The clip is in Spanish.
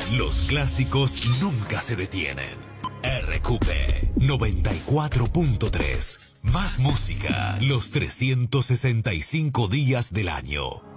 Los clásicos nunca se detienen. RQP 94.3. Más música los 365 días del año.